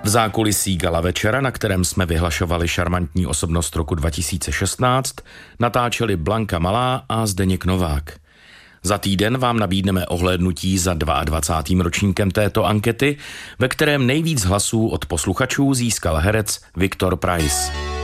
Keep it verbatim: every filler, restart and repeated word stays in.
V zákulisí gala večera, na kterém jsme vyhlašovali šarmantní osobnost roku dva tisíce šestnáct, natáčeli Blanka Malá a Zdeněk Novák. Za týden vám nabídneme ohlédnutí za dvacátým druhým ročníkem této ankety, ve kterém nejvíc hlasů od posluchačů získal herec Viktor Preiss.